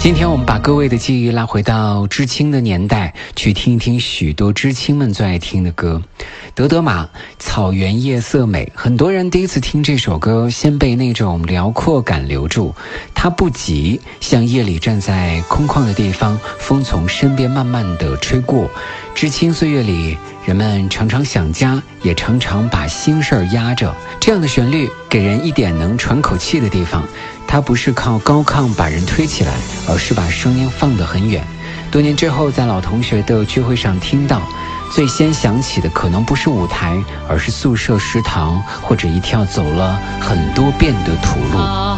今天我们把各位的记忆拉回到知青的年代，去听一听许多知青们最爱听的歌。德德玛，草原夜色美，很多人第一次听这首歌，先被那种辽阔感留住。它不急，像夜里站在空旷的地方，风从身边慢慢地吹过。知青岁月里，人们常常想家，也常常把心事儿压着。这样的旋律给人一点能喘口气的地方。它不是靠高亢把人推起来，而是把声音放得很远。多年之后，在老同学的聚会上听到，最先想起的可能不是舞台，而是宿舍食堂，或者一条走了很多遍的土路。